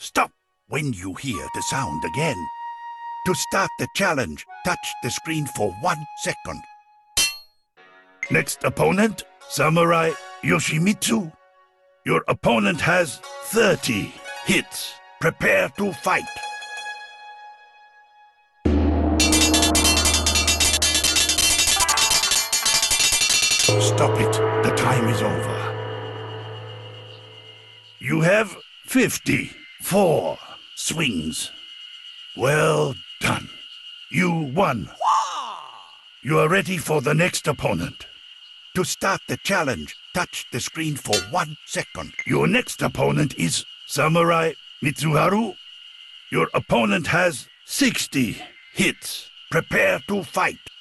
Stop when you hear the sound again. To start the challenge, touch the screen for 1 second. Next opponent, Samurai Yoshimitsu. Your opponent has 30 hits. Prepare to fight. Stop it. The time is over. You have 54 swings. Well done. You won. You are ready for the next opponent. To start the challenge, touch the screen for 1 second. Your next opponent is Samurai Mitsuharu. Your opponent has 60 hits. Prepare to fight.